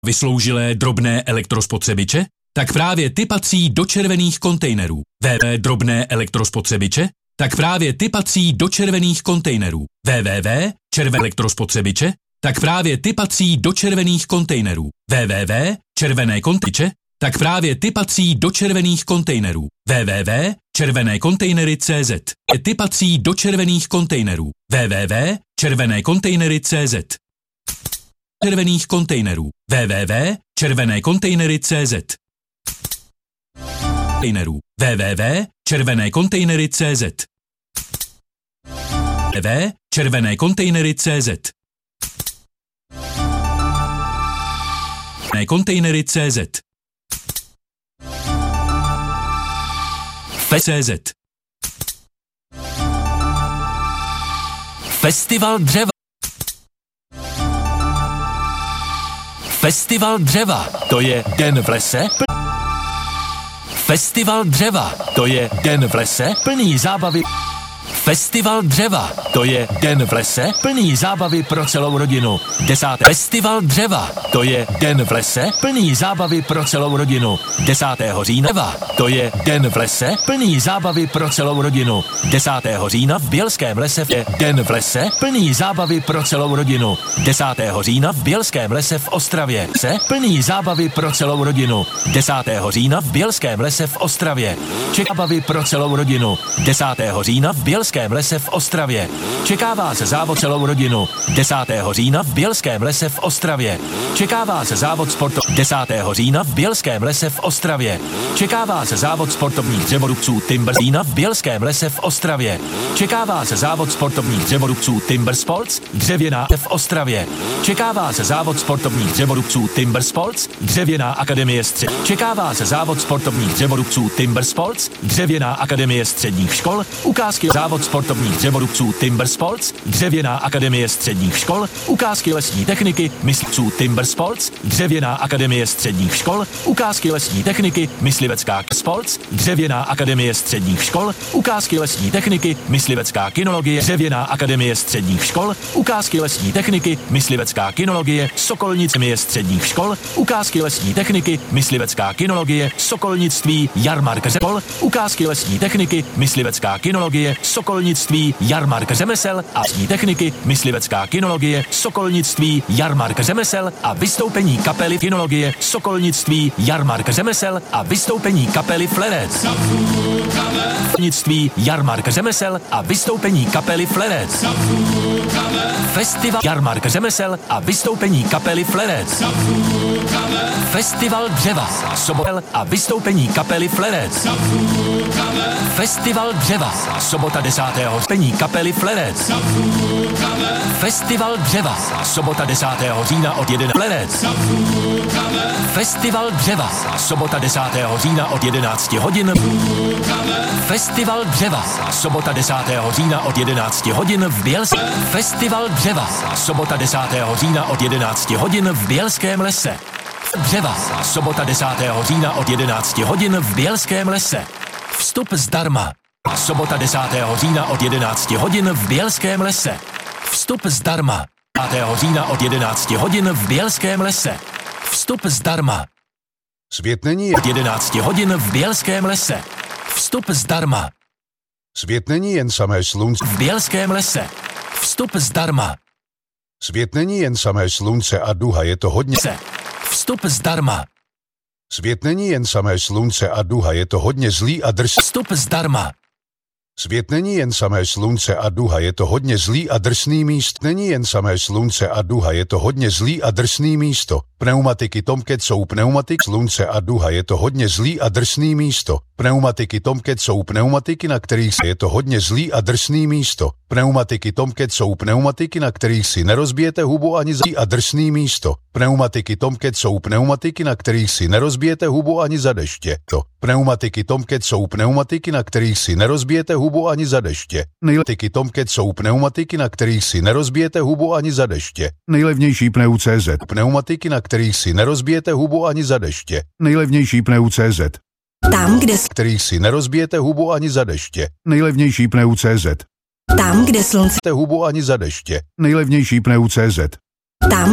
Vysloužilé drobné elektrospotřebiče? Tak právě ty patří do červených kontejnerů. Drobné elektrospotřebiče? Tak právě ty patří do červených kontejnerů. Elektrospotřebiče? Tak právě ty patří do červených kontejnerů. Červené kontejnery? Tak právě ty patří do červených kontejnerů. Červené kontejnery CZ. Ty patří do červených kontejnerů. Červené kontejnery CZ. Červených kontejnerů. Červené kontejnery CZ. Červené kontejnery CZ. Červené kontejnery CZ. Kontejnery CZ. CZ. Festival dřeva. Festival dřeva, to je den v lese. Festival dřeva, to je den v lese plný zábavy. Festival dřeva, to je den v lese plný zábavy pro celou rodinu. 10. Festival dřeva, to je den v lese plný zábavy pro celou rodinu. 10. října, to je den v lese plný zábavy pro celou rodinu. 10. října v Bělském lese je den v lese plný zábavy pro celou rodinu. 10. října v Bělském lese v Ostravě se plný zábavy pro celou rodinu. 10. října v Bělském lese v Ostravě. Zábavy pro celou rodinu. 10. října v Bělském lese v Ostravě. Čeká vás závod celou rodinu. 10. října v Bělském lese v Ostravě. Čeká vás závod sportovních 10. října v Bělském lese v Ostravě. Čeká vás závod sportovních dřevorubců Timber října v Bělském lese v Ostravě. Čeká vás závod sportovních dřevorubců Timber Sports Dřevěná v Ostravě. Čeká vás závod sportovních dřevorubců Timber Sports Dřevěná akademie Čeká vás závod sportovních dřevorubců Timber Sports Dřevěná akademie středních škol. Ukázky závod sportovních dřevorubců Timber Sports Dřevěná akademie středních škol. Ukázky lesní techniky myslivců Timber Sports Dřevěná akademie středních škol. Ukázky lesní techniky myslivecká Sports Dřevěná akademie středních škol. Ukázky lesní techniky myslivecká kinologie Dřevěná akademie středních škol. Ukázky lesní techniky myslivecká kinologie Sokolnice středních škol. Ukázky lesní techniky myslivecká kinologie Sokolnictví Jarmark škol. Ukázky lesní techniky myslivecká kinologie Sokolnictví Jarmark řemesel a lesní techniky myslivecká kinologie Sokolnictví Jarmark řemesel a vystoupení kapely kinologie Sokolnictví Jarmark řemesel a vystoupení kapely Flerec. Sokolnictví Jarmark řemesel a vystoupení kapely Flerec. Festival Jarmark řemesel a vystoupení kapely Flerec. Festival dřeva sobota a vystoupení kapely Flerec. Festival dřeva sobota 10. vystoupení kapely Flerec. Festival dřeva sobota 10. října od 11 Flerec. Festival dřeva sobota 10. října od 11 hodin. Festival dřeva sobota 10. října od 11 hodin v Bělském. Festival dřeva sobota 10. října od 11 hodin v Bělském lese. Dřeva sobota 10. října od 11 hodin v Bělském lese. Vstup zdarma. Sobota 10. října od 11 hodin v Bělském lese. Vstup zdarma. 10. října od 11 hodin v Bělském lese. Vstup zdarma. Svět není od 11 hodin v Bělském lese. Vstup zdarma. Svět není jen samé slunce. V Bělském lese. Vstup zdarma. Svět není jen samé slunce a duha, je to hodně. Vstup zdarma. Svět není jen samé slunce a duha, je to hodně zlý a drsný. Vstup zdarma. Svět není jen samé slunce a duha, je to hodně zlý a drsný místo. Není jen samé slunce a duha, je to hodně zlý a drsný místo. Pneumatiky Tomcat jsou pneumatik slunce a duha, je to hodně zlý a drsný místo. Pneumatiky Tomcat jsou pneumatiky, na kterých je to hodně zlý a drsný místo. Pneumatiky Tomcat jsou pneumatiky, na kterých si nerozbijete hubu ani zlý a drsný místo. Pneumatiky Tomcat jsou pneumatiky, na kterých si nerozbijete hubu ani za deště. Pneumatiky Tomcat jsou pneumatiky, na kterých si nerozbijete hubu ani za deště. Pneumatiky Tomcat jsou pneumatiky, na kterých si nerozbijete hubu ani za deště. Nejlevnější pneu CZ. Pneumatiky, na kterých si nerozbijete hubu ani za deště. Nejlevnější pneu CZ. Tam, kde kterých si nerozbijete hubu ani za deště. Nejlevnější pneu CZ. Tam, kde slunce hubu ani za deště. Nejlevnější pneu CZ. Tam,